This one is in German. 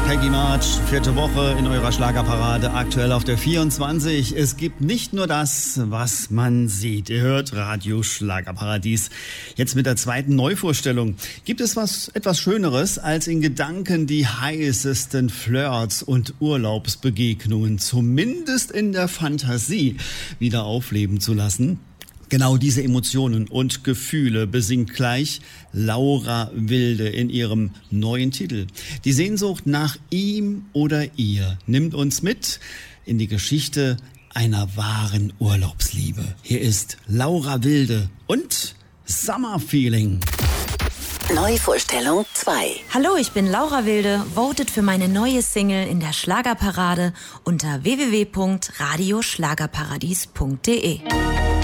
Peggy March, 4. Woche in eurer Schlagerparade, aktuell auf der 24. Es gibt nicht nur das, was man sieht. Ihr hört Radio Schlagerparadies. Jetzt mit der 2. Neuvorstellung. Gibt es etwas Schöneres, als in Gedanken die heißesten Flirts und Urlaubsbegegnungen, zumindest in der Fantasie, wieder aufleben zu lassen? Genau diese Emotionen und Gefühle besingt gleich Laura Wilde in ihrem neuen Titel. Die Sehnsucht nach ihm oder ihr nimmt uns mit in die Geschichte einer wahren Urlaubsliebe. Hier ist Laura Wilde und Summer Feeling. Neuvorstellung 2. Hallo, ich bin Laura Wilde. Votet für meine neue Single in der Schlagerparade unter www.radioschlagerparadies.de.